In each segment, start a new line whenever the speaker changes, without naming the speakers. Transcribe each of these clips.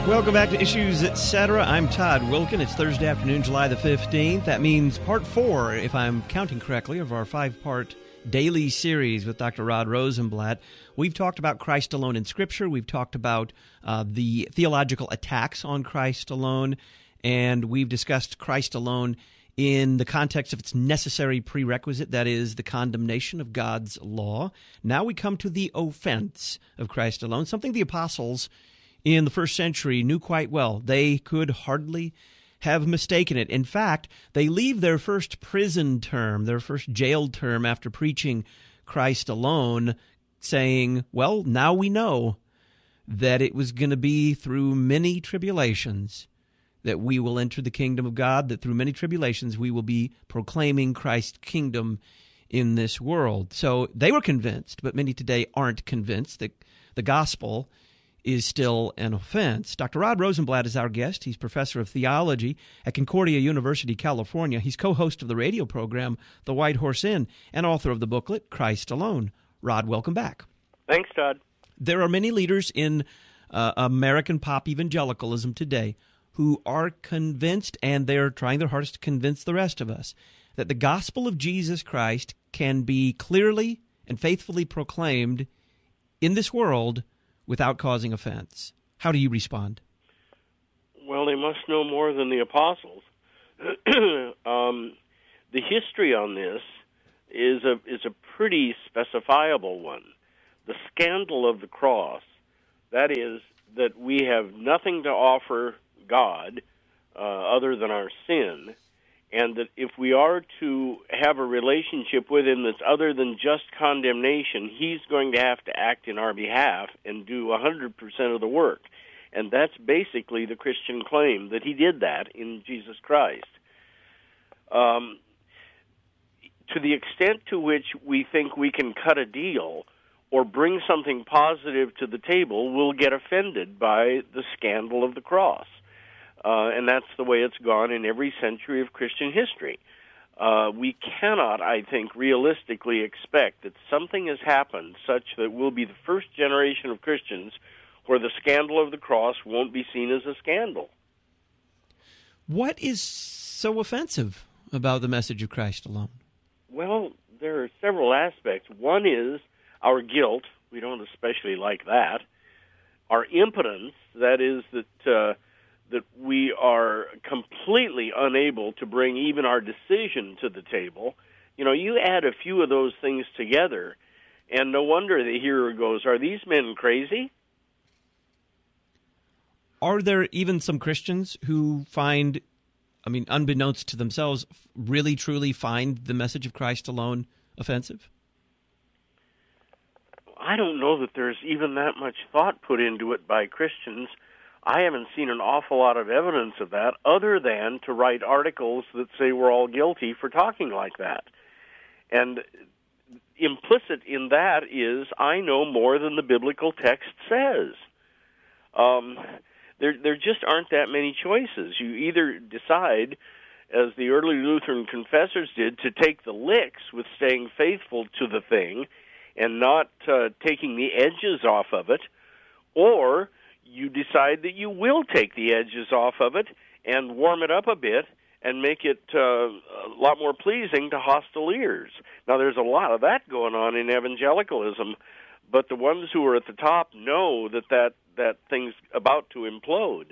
Welcome back to Issues Etc. I'm Todd Wilken. It's Thursday afternoon, July the 15th. That means part 4, if I'm counting correctly, of our 5-part daily series with Dr. Rod Rosenblatt. We've talked about Christ alone in Scripture. We've talked about the theological attacks on Christ alone. And we've discussed Christ alone in the context of its necessary prerequisite, that is, the condemnation of God's law. Now we come to the offense of Christ alone, something the apostles in the first century knew quite well. They could hardly have mistaken it. In fact, they leave their first prison term, their first jail term after preaching Christ alone, saying, well, now we know that it was going to be through many tribulations that we will enter the kingdom of God, that through many tribulations we will be proclaiming Christ's kingdom in this world. So they were convinced, but many today aren't convinced that the gospel is still an offense. Dr. Rod Rosenblatt is our guest. He's professor of theology at Concordia University, California. He's co-host of the radio program The White Horse Inn and author of the booklet Christ Alone. Rod, welcome back.
Thanks, Todd.
There are many leaders in American pop evangelicalism today who are convinced, and they're trying their hardest to convince the rest of us, that the gospel of Jesus Christ can be clearly and faithfully proclaimed in this world without causing offense. How do you respond?
Well, they must know more than the apostles. The history on this is a pretty specifiable one. The scandal of the cross, that is, that we have nothing to offer God other than our sin, and that if we are to have a relationship with Him that's other than just condemnation, He's going to have to act in our behalf and do 100% of the work. And that's basically the Christian claim, that He did that in Jesus Christ. To the extent to which we think we can cut a deal or bring something positive to the table, we'll get offended by the scandal of the cross. And that's the way it's gone in every century of Christian history. We cannot, I think, realistically expect that something has happened such that we'll be the first generation of Christians where the scandal of the cross won't be seen as a scandal.
What is so offensive about the message of Christ alone?
Well, there are several aspects. One is our guilt. We don't especially like that. Our impotence, that is that we are completely unable to bring even our decision to the table. You know, you add a few of those things together, and no wonder the hearer goes, are these men crazy?
Are there even some Christians who find, unbeknownst to themselves, really truly find the message of Christ alone offensive?
I don't know that there's even that much thought put into it by Christians. I haven't seen an awful lot of evidence of that other than to write articles that say we're all guilty for talking like that. And implicit in that is I know more than the biblical text says. There just aren't that many choices. You either decide, as the early Lutheran confessors did, to take the licks with staying faithful to the thing and not taking the edges off of it, or you decide that you will take the edges off of it and warm it up a bit and make it a lot more pleasing to hostile ears. Now, there's a lot of that going on in evangelicalism, but the ones who are at the top know that thing's about to implode.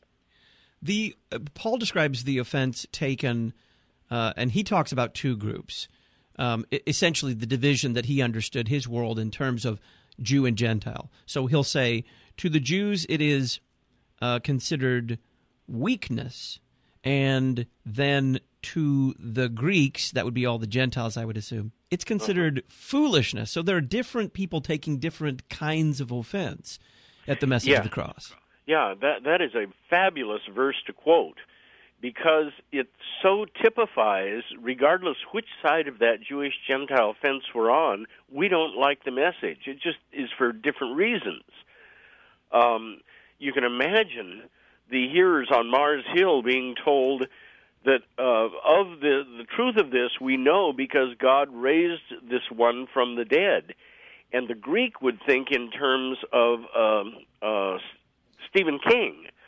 Paul describes the offense taken, and he talks about two groups. Essentially, the division that he understood his world in terms of Jew and Gentile. So he'll say, to the Jews, it is considered weakness, and then to the Greeks, that would be all the Gentiles, I would assume, it's considered foolishness. So there are different people taking different kinds of offense at the message of the cross.
Yeah, that is a fabulous verse to quote, because it so typifies, regardless which side of that Jewish-Gentile fence we're on, we don't like the message. It just is for different reasons. You can imagine the hearers on Mars Hill being told that of the truth of this we know because God raised this one from the dead. And the Greek would think in terms of Stephen King,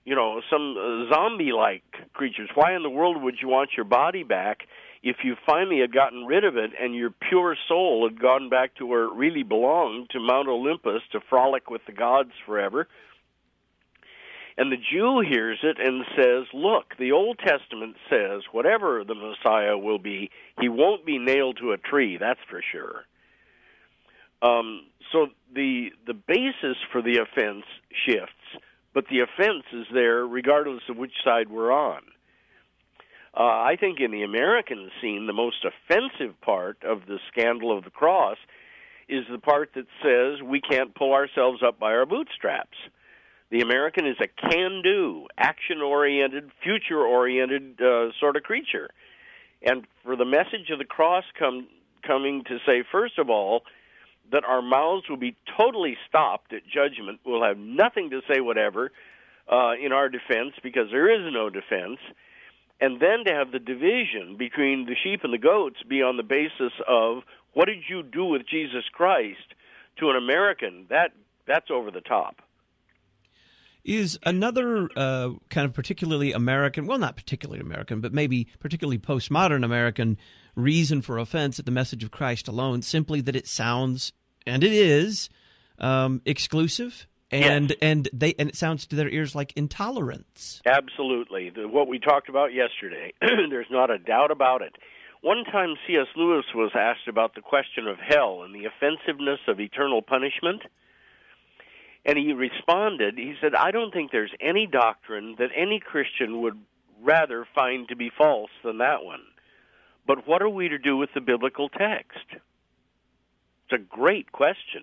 some zombie-like creatures. Why in the world would you want your body back if you finally had gotten rid of it and your pure soul had gone back to where it really belonged, to Mount Olympus, to frolic with the gods forever? And the Jew hears it and says, look, the Old Testament says whatever the Messiah will be, he won't be nailed to a tree, that's for sure. So the basis for the offense shifts, but the offense is there regardless of which side we're on. I think in the American scene, the most offensive part of the scandal of the cross is the part that says we can't pull ourselves up by our bootstraps. The American is a can-do, action-oriented, future-oriented sort of creature. And for the message of the cross coming to say, first of all, that our mouths will be totally stopped at judgment, we'll have nothing to say whatever in our defense because there is no defense, and then to have the division between the sheep and the goats be on the basis of what did you do with Jesus Christ to an American, that's over the top.
Is another kind of particularly American, well, not particularly American, but maybe particularly postmodern American reason for offense at the message of Christ alone simply that it sounds, and it is, exclusive, and
yes.
and it sounds to their ears like intolerance?
Absolutely. What we talked about yesterday, there's not a doubt about it. One time C.S. Lewis was asked about the question of hell and the offensiveness of eternal punishment. And he responded, he said, I don't think there's any doctrine that any Christian would rather find to be false than that one. But what are we to do with the biblical text? It's a great question.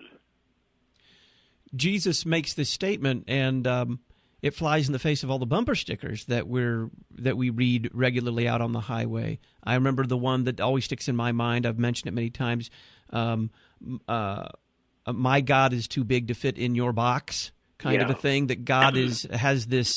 Jesus makes this statement, and it flies in the face of all the bumper stickers that we read regularly out on the highway. I remember the one that always sticks in my mind. I've mentioned it many times. My God is too big to fit in your box, kind of a thing. That God has this.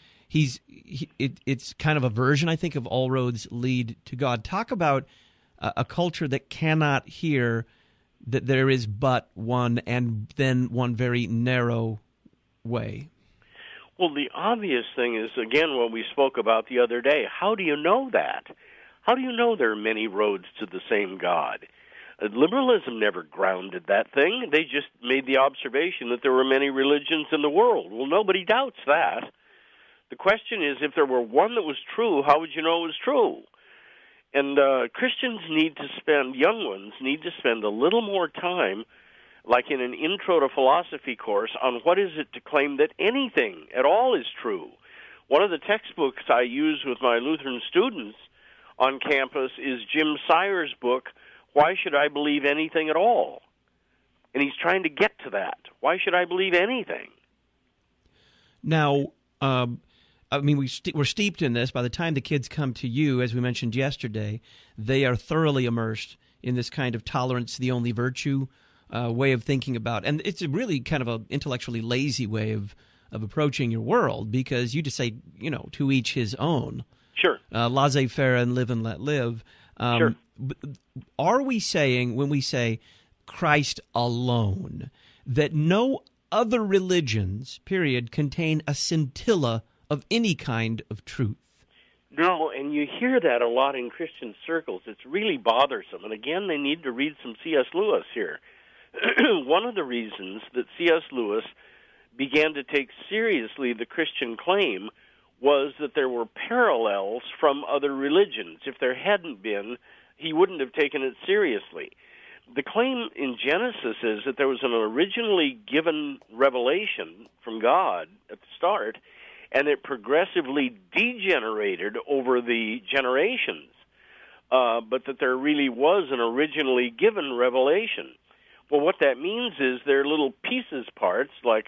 It's kind of a version, I think, of all roads lead to God. Talk about a culture that cannot hear that there is but one, and then one very narrow way.
Well, the obvious thing is, again, what we spoke about the other day. How do you know that? How do you know there are many roads to the same God? Liberalism never grounded that thing. They just made the observation that there were many religions in the world. Well, nobody doubts that. The question is, if there were one that was true, how would you know it was true? And Christians young ones need to spend a little more time, like in an intro to philosophy course, on what is it to claim that anything at all is true. One of the textbooks I use with my Lutheran students on campus is Jim Sire's book, Why Should I Believe Anything at All? And he's trying to get to that. Why should I believe anything?
Now, we're steeped in this. By the time the kids come to you, as we mentioned yesterday, they are thoroughly immersed in this kind of tolerance, the only virtue way of thinking about. And it's a really kind of an intellectually lazy way of approaching your world, because you just say, to each his own.
Sure.
Laissez-faire and live and let live.
Sure.
Are we saying, when we say Christ alone, that no other religions, period, contain a scintilla of any kind of truth?
No, and you hear that a lot in Christian circles. It's really bothersome. And again, they need to read some C.S. Lewis here. One of the reasons that C.S. Lewis began to take seriously the Christian claim was that there were parallels from other religions. If there hadn't been, he wouldn't have taken it seriously. The claim in Genesis is that there was an originally given revelation from God at the start, and it progressively degenerated over the generations, but that there really was an originally given revelation. Well, what that means is there are little pieces, parts, like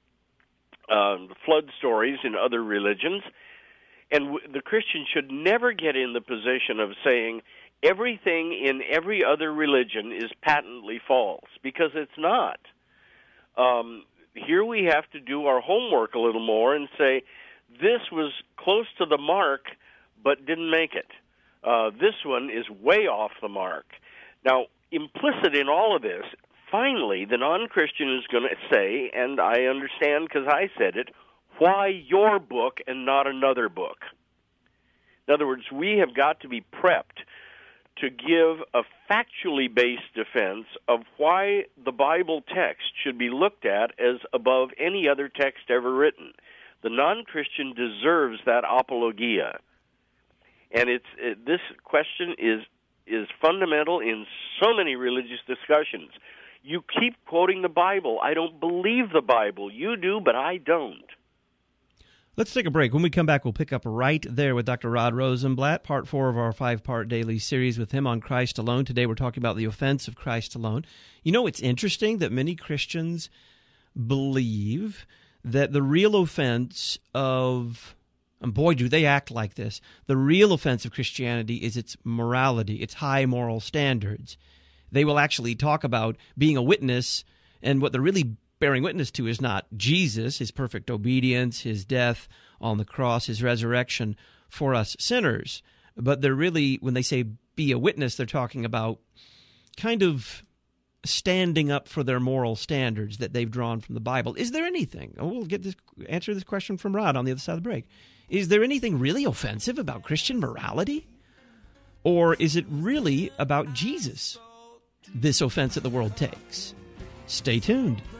flood stories in other religions, and the Christian should never get in the position of saying everything in every other religion is patently false, because it's not. Here we have to do our homework a little more and say, this was close to the mark, but didn't make it. This one is way off the mark. Now, implicit in all of this, finally, the non-Christian is going to say, and I understand because I said it, Why your book and not another book? In other words, we have got to be prepped to give a factually based defense of why the Bible text should be looked at as above any other text ever written. The non-Christian deserves that apologia. And this question is fundamental in so many religious discussions. You keep quoting the Bible. I don't believe the Bible. You do, but I don't.
Let's take a break. When we come back, we'll pick up right there with Dr. Rod Rosenblatt, part 4 of our 5-part daily series with him on Christ alone. Today we're talking about the offense of Christ alone. You know, it's interesting that many Christians believe that the real offense of, and boy, do they act like this, the real offense of Christianity is its morality, its high moral standards. They will actually talk about being a witness, and what they're really bearing witness to is not Jesus, his perfect obedience, his death on the cross, his resurrection for us sinners. But they're really, when they say be a witness, they're talking about kind of standing up for their moral standards that they've drawn from the Bible. Is there anything, we'll answer this question from Rod on the other side of the break, is there anything really offensive about Christian morality? Or is it really about Jesus, this offense that the world takes? Stay tuned.